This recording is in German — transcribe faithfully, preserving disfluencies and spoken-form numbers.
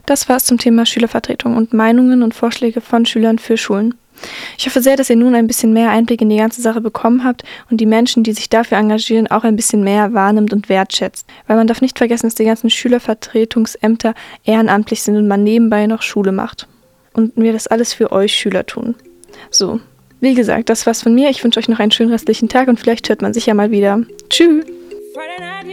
Das war es zum Thema Schülervertretung und Meinungen und Vorschläge von Schülern für Schulen. Ich hoffe sehr, dass ihr nun ein bisschen mehr Einblick in die ganze Sache bekommen habt und die Menschen, die sich dafür engagieren, auch ein bisschen mehr wahrnimmt und wertschätzt. Weil man darf nicht vergessen, dass die ganzen Schülervertretungsämter ehrenamtlich sind und man nebenbei noch Schule macht. Und wir das alles für euch Schüler tun. So, wie gesagt, das war's von mir. Ich wünsche euch noch einen schönen restlichen Tag und vielleicht hört man sich ja mal wieder. Tschüss!